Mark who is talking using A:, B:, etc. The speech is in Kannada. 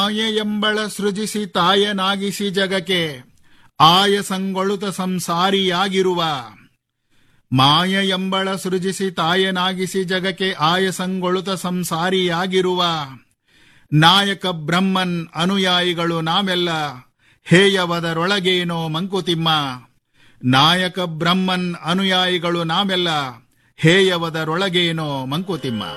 A: ಮಾಯೆ ಎಂಬಳ ಸೃಜಿಸಿ ತಾಯನಾಗಿಸಿ ಜಗಕ್ಕೆ ಆಯಸಂಗೊಳುತ ಸಂಸಾರಿಯಾಗಿರುವ. ಮಾಯ ಎಂಬಳ ಸೃಜಿಸಿ ತಾಯನಾಗಿಸಿ ಜಗಕ್ಕೆ ಆಯಸಂಗೊಳುತ ಸಂಸಾರಿಯಾಗಿರುವ ನಾಯಕ ಬ್ರಹ್ಮನ್ ಅನುಯಾಯಿಗಳು ನಾಮೆಲ್ಲ ಹೇಯವದರೊಳಗೇನೋ ಮಂಕುತಿಮ್ಮ. ನಾಯಕ ಬ್ರಹ್ಮನ್ ಅನುಯಾಯಿಗಳು ನಾಮೆಲ್ಲ ಹೇಯವದರೊಳಗೇನೋ ಮಂಕುತಿಮ್ಮ.